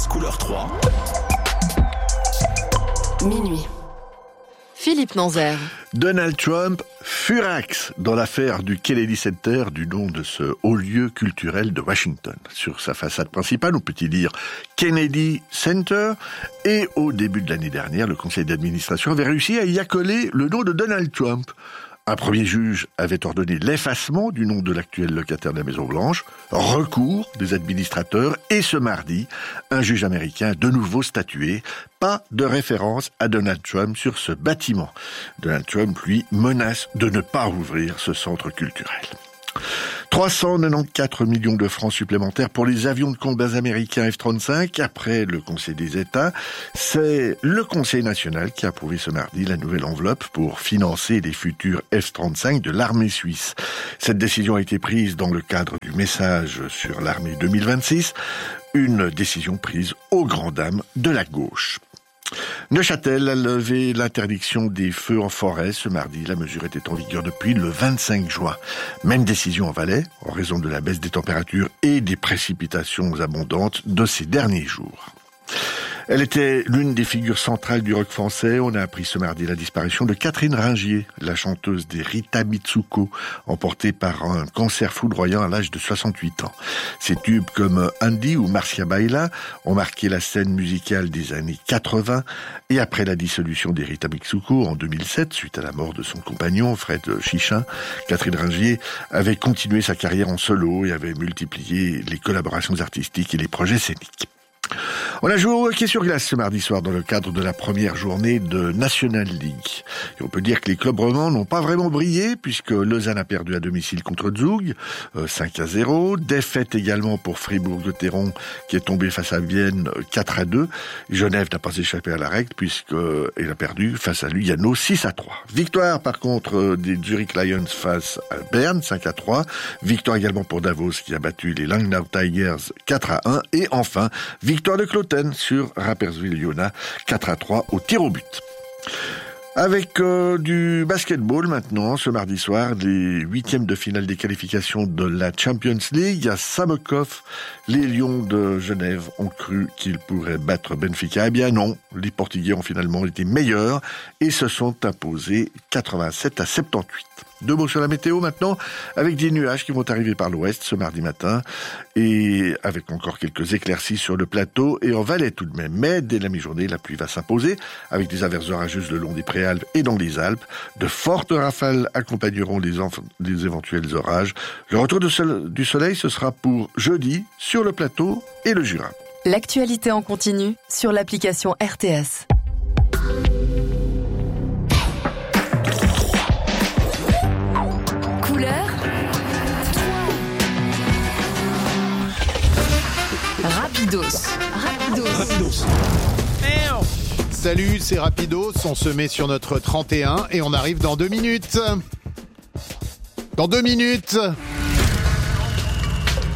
couleur 3. Minuit. Philippe Nanzer. Donald Trump furax dans l'affaire du Kennedy Center, du nom de ce haut lieu culturel de Washington. Sur sa façade principale, on peut y lire Kennedy Center, et au début de l'année dernière, le conseil d'administration avait réussi à y accoler le nom de Donald Trump. Un premier juge avait ordonné l'effacement du nom de l'actuel locataire de la Maison-Blanche, recours des administrateurs, et ce mardi, un juge américain a de nouveau statué. Pas de référence à Donald Trump sur ce bâtiment. Donald Trump, lui, menace de ne pas rouvrir ce centre culturel. 394 millions de francs supplémentaires pour les avions de combat américains F-35 après le Conseil des États. C'est le Conseil national qui a approuvé ce mardi la nouvelle enveloppe pour financer les futurs F-35 de l'armée suisse. Cette décision a été prise dans le cadre du message sur l'armée 2026, une décision prise aux grandes dames de la gauche. Neuchâtel a levé l'interdiction des feux en forêt ce mardi. La mesure était en vigueur depuis le 25 juin. Même décision en Valais, en raison de la baisse des températures et des précipitations abondantes de ces derniers jours. Elle était l'une des figures centrales du rock français. On a appris ce mardi la disparition de Catherine Ringier, la chanteuse des Rita Mitsuko, emportée par un cancer foudroyant à l'âge de 68 ans. Ses tubes comme Andy ou Marcia Baila ont marqué la scène musicale des années 80, et après la dissolution des Rita Mitsuko en 2007, suite à la mort de son compagnon Fred Chichin, Catherine Ringier avait continué sa carrière en solo et avait multiplié les collaborations artistiques et les projets scéniques. On a joué au hockey sur glace ce mardi soir dans le cadre de la première journée de National League. Et on peut dire que les clubs romans n'ont pas vraiment brillé puisque Lausanne a perdu à domicile contre Zug, 5-0. Défaite également pour Fribourg-Gotteron qui est tombé face à Vienne 4-2. Genève n'a pas échappé à la règle puisqu'elle a perdu face à Lugano 6-3. Victoire par contre des Zurich Lions face à Berne 5-3. Victoire également pour Davos qui a battu les Langnau Tigers 4-1. Et enfin, victoire de Cloten sur Rapperswil-Jona 4-3 au tir au but. Avec du basketball maintenant, ce mardi soir, les huitièmes de finale des qualifications de la Champions League à Samokov. Les Lions de Genève ont cru qu'ils pourraient battre Benfica. Eh bien non, les Portugais ont finalement été meilleurs et se sont imposés 87-78. Deux mots sur la météo maintenant, avec des nuages qui vont arriver par l'ouest ce mardi matin, et avec encore quelques éclaircies sur le plateau et en Valais tout de même. Mais dès la mi-journée, la pluie va s'imposer, avec des averses orageuses le long des Préalpes et dans les Alpes. De fortes rafales accompagneront les éventuels orages. Le retour du soleil, ce sera pour jeudi sur le plateau et le Jura. L'actualité en continu sur l'application RTS. Rapidos. Salut, c'est Rapidos, on se met sur notre 31 et on arrive dans 2 minutes. Dans 2 minutes,